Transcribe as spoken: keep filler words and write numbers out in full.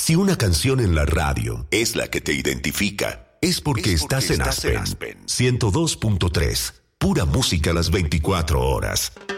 Si una canción en la radio es la que te identifica, es porque, es porque estás, estás en Aspen, en Aspen ciento dos punto tres. Pura música a las veinticuatro horas.